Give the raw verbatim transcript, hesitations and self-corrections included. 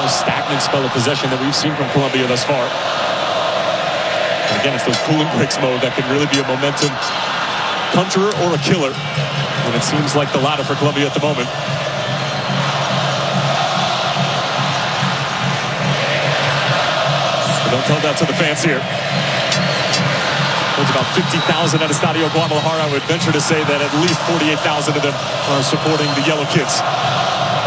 most stagnant spell of possession that we've seen from Columbia thus far. And again, it's those cooling breaks mode that can really be a momentum conjurer or a killer. And it seems like the latter for Columbia at the moment. But don't tell that to the fans here. There's about fifty thousand at Estadio Guadalajara. I would venture to say that at least forty-eight thousand of them are supporting the Yellow Kids.